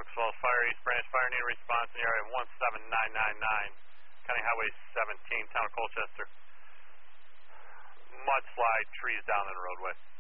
Falls Fire, East Branch Fire, need a response in the area of 17999, County Highway 17, Town of Colchester. Mudslide, trees down in the roadway.